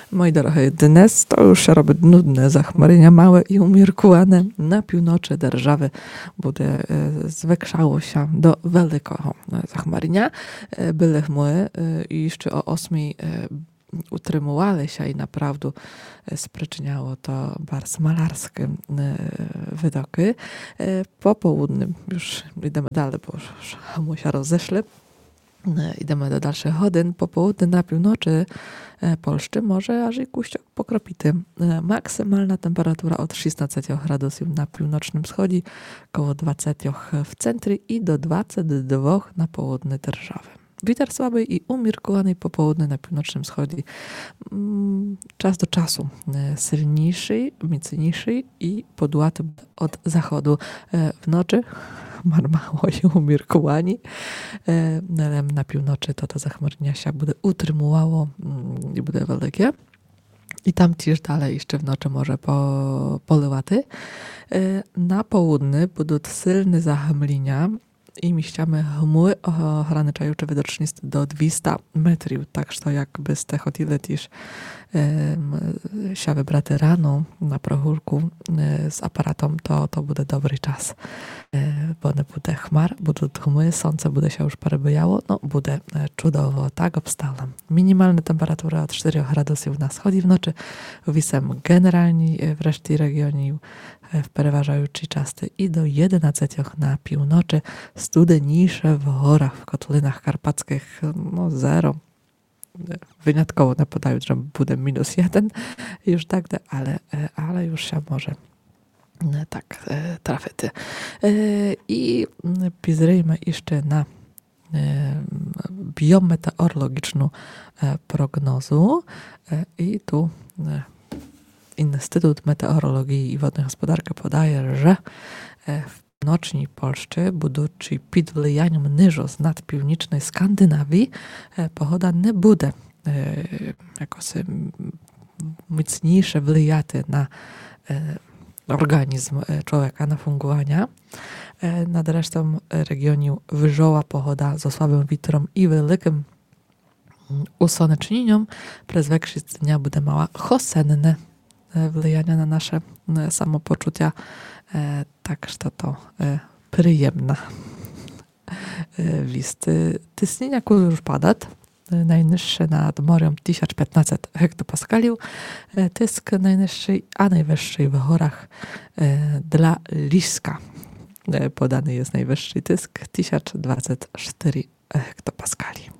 Moi drodzy, dnes to już się robi nudne zachmurzenia małe i umiarkowane na północy держави буде zwiększało się do wielkiego zachmurzenia. Były chmury i jeszcze o 8 utrzymywały się i naprawdę sprzyczyniało to bardzo malarskie widoki. Po południu już idziemy dalej, bo już hamu się rozeszli. Idziemy do dalszych godzin. Po południu na północy Polszczy może aż i kuściok pokropity. Maksymalna temperatura od 16 gradusów na północnym wschodzie, koło 20 w centrum i do 22 na południu держави. Wiatr słaby i umiarkowany po południu na północnym wschodzie. Czas do czasu silniejszy, mocniejszy i podłaty od zachodu. W nocy mało i umiarkowani. Na północy to zachmurzenie się będzie utrzymywało i będzie wielkie. I tam też dalej jeszcze w nocy może polewaty. Na południu będą silne zachmurzenia i mieściamy chmury ograniczające widoczność do 200 metrów. Tak, że jakby z tych tyle też się wybrać rano na prochórku z aparatem, to będzie dobry czas. Bo nie będzie chmar, będą chmury, słońce będzie się już parabiało, no będzie cudowo, tak obstalam. Minimalna temperatura od 4 gradusów na wschodzie w nocy, wisem generalnie w reszcie regionu przeważajući czasy i do 11 na północy, studeniejsze w górach, w kotlinach karpackich, no 0. Wyjątkowo nie podają, że będzie -1 już tak, ale już się może tak trafić. I pizryjmy jeszcze na biometeorologiczną prognozu i tu Instytut Meteorologii i Wodnej Gospodarki podaje, że w noczni Polszczy, будучи під влиянням низу з надпівнічної Скандинавії, pogoda nie będzie jakoś mocniejsze wpływać na organizm człowieka, na fungowanie. Nad resztą regionu wyżoła pogoda z słabym wiatrem i wielkim usłonecznieniem przez większość dnia będzie mała wiosenna wpływanie na nasze samopoczucia. Tak, że to przyjemna listy. Ciśnienia już pada. Najniższe nad morzem 1015 hektopaskaliów. Tysk najniższy, a najwyższy w górach dla Liska. Podany jest najwyższy tysk 1024 hektopaskali.